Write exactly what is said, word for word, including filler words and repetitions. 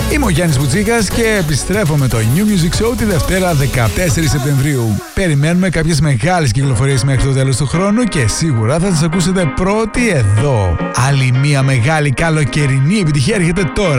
Είμαι ο Γιάννης Μπουτσίκας και επιστρέφω με το New Music Show τη Δευτέρα δεκατέσσερις Σεπτεμβρίου. Περιμένουμε κάποιες μεγάλες κυκλοφορίες μέχρι το τέλος του χρόνου και σίγουρα θα τις ακούσετε πρώτοι εδώ. Άλλη μια μεγάλη καλοκαιρινή επιτυχία έρχεται τώρα.